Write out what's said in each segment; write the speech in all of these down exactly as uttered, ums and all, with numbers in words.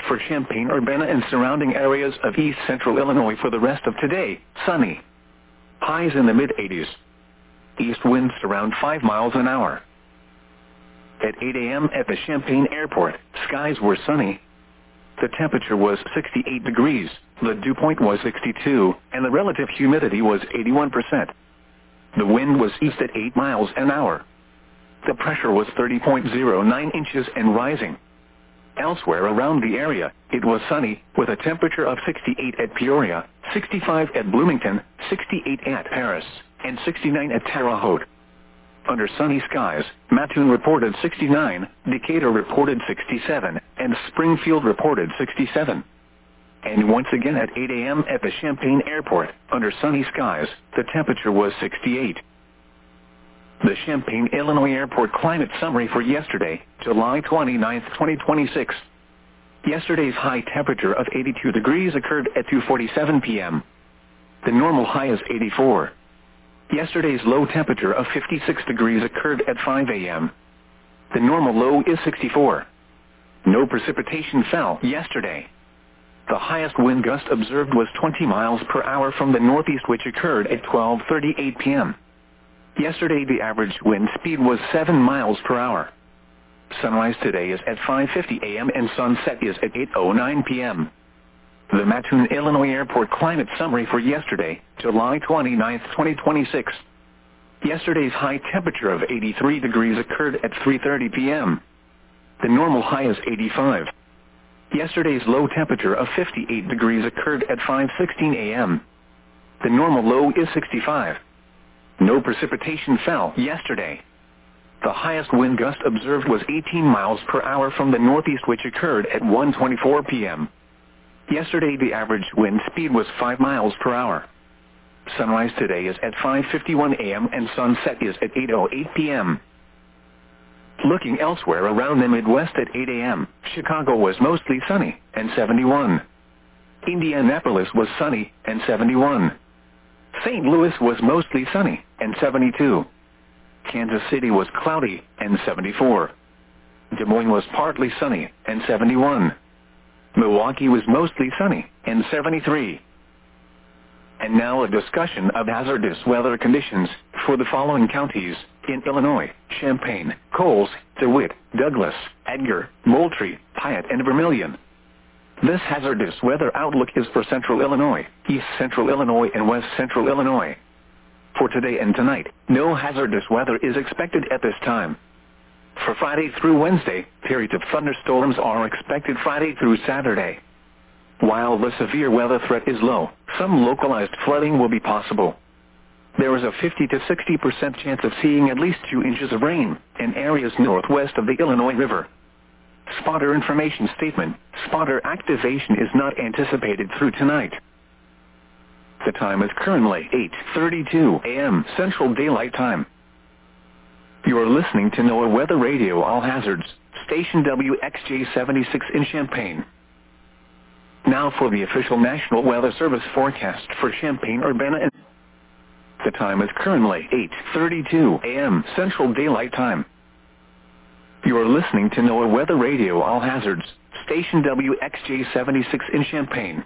for Champaign-Urbana and surrounding areas of east central Illinois for the rest of today, sunny. Highs in the mid eighties. East winds around five miles an hour. At eight a m at the Champaign Airport, skies were sunny. The temperature was sixty-eight degrees, the dew point was sixty-two, and the relative humidity was eighty-one percent. The wind was east at eight miles an hour. The pressure was thirty point zero nine inches and rising. Elsewhere around the area, it was sunny, with a temperature of sixty-eight at Peoria, sixty-five at Bloomington, sixty-eight at Paris, and sixty-nine at Terre Haute. Under sunny skies, Mattoon reported sixty-nine, Decatur reported sixty-seven, and Springfield reported sixty-seven. And once again at eight a m at the Champaign Airport, under sunny skies, the temperature was sixty-eight. The Champaign, Illinois Airport climate summary for yesterday, July twenty-ninth, twenty twenty-six. Yesterday's high temperature of eighty-two degrees occurred at two forty-seven p m The normal high is eighty-four. Yesterday's low temperature of fifty-six degrees occurred at five a m The normal low is sixty-four. No precipitation fell yesterday. The highest wind gust observed was twenty miles per hour from the northeast, which occurred at twelve thirty-eight p m Yesterday the average wind speed was seven miles per hour. Sunrise today is at five fifty a m and sunset is at eight oh nine p m The Mattoon, Illinois Airport climate summary for yesterday, July twenty-ninth, twenty twenty-six. Yesterday's high temperature of eighty-three degrees occurred at three thirty p m The normal high is eighty-five. Yesterday's low temperature of fifty-eight degrees occurred at five sixteen a m The normal low is sixty-five. No precipitation fell yesterday. The highest wind gust observed was eighteen miles per hour from the northeast, which occurred at one twenty-four p m Yesterday the average wind speed was five miles per hour. Sunrise today is at five fifty-one a m and sunset is at eight oh eight p m Looking elsewhere around the Midwest at eight a m, Chicago was mostly sunny, and seventy-one. Indianapolis was sunny, and seventy-one. Saint Louis was mostly sunny, and seventy-two. Kansas City was cloudy, and seventy-four. Des Moines was partly sunny, and seventy-one. Milwaukee was mostly sunny, and seventy-three. And now a discussion of hazardous weather conditions for the following counties in Illinois: Champaign, Coles, DeWitt, Douglas, Edgar, Moultrie, Piatt, and Vermilion. This hazardous weather outlook is for Central Illinois, East Central Illinois, and West Central Illinois. For today and tonight, no hazardous weather is expected at this time. For Friday through Wednesday, periods of thunderstorms are expected Friday through Saturday. While the severe weather threat is low, some localized flooding will be possible. There is a fifty to sixty percent chance of seeing at least two inches of rain in areas northwest of the Illinois River. Spotter information statement: spotter activation is not anticipated through tonight. The time is currently eight thirty-two a m Central Daylight Time. You are listening to NOAA Weather Radio All Hazards, station W X J seventy-six in Champaign. Now for the official National Weather Service forecast for Champaign-Urbana. And the time is currently eight thirty-two a m Central Daylight Time. You are listening to NOAA Weather Radio All Hazards, station W X J seventy-six in Champaign.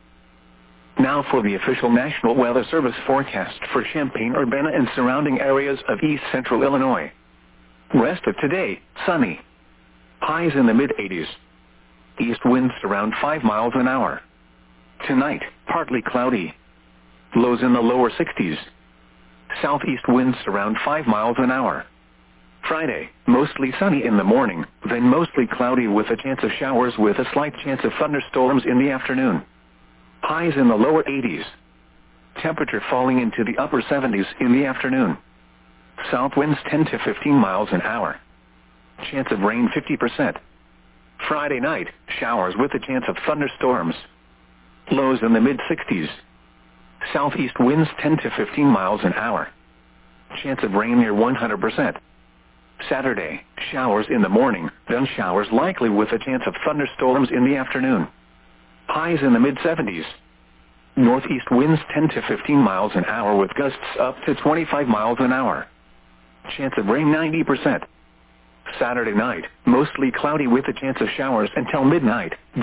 Now for the official National Weather Service forecast for Champaign-Urbana and surrounding areas of East Central Illinois. Rest of today, sunny. Highs in the mid eighties. East winds around five miles an hour. Tonight, partly cloudy. Lows in the lower sixties. Southeast winds around five miles an hour. Friday, mostly sunny in the morning, then mostly cloudy with a chance of showers with a slight chance of thunderstorms in the afternoon. Highs in the lower eighties. Temperature falling into the upper seventies in the afternoon. South winds ten to fifteen miles an hour. Chance of rain fifty percent. Friday night, showers with a chance of thunderstorms. Lows in the mid sixties. Southeast winds ten to fifteen miles an hour. Chance of rain near one hundred percent. Saturday, showers in the morning, then showers likely with a chance of thunderstorms in the afternoon. Highs in the mid seventies. Northeast winds ten to fifteen miles an hour with gusts up to twenty-five miles an hour. Chance of rain ninety percent. Saturday night, mostly cloudy with a chance of showers until midnight,